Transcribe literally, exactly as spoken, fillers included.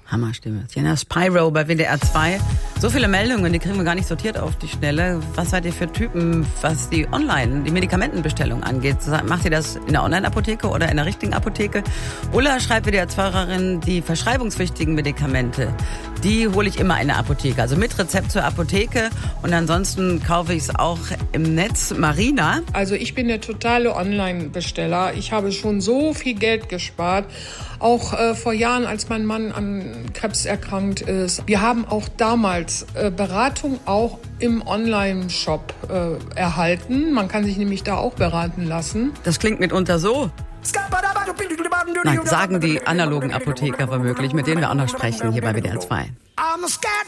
Hammerstimme. Jenna Spyro bei W D R zwei. So viele Meldungen, die kriegen wir gar nicht sortiert auf die Schnelle. Was seid ihr für Typen, was die Online, die Medikamentenbestellung angeht? Macht ihr das in der Online-Apotheke oder in der richtigen Apotheke? Ulla schreibt W D R zwei-Hörerin, die verschreibungspflichtigen Medikamente, die hole ich immer in der Apotheke. Also mit Rezept zur Apotheke. Und ansonsten kaufe ich es auch im Netz. Marina? Also ich bin der totale Online-Besteller. Ich habe schon so viel Geld gespart. Auch äh, vor Jahren, als mein Mann an Krebs erkrankt ist. Wir haben auch damals äh, Beratung auch im Online-Shop äh, erhalten. Man kann sich nämlich da auch beraten lassen. Das klingt mitunter so. Nein, sagen die analogen Apotheker womöglich, mit denen wir auch noch sprechen hier bei W D R zwei.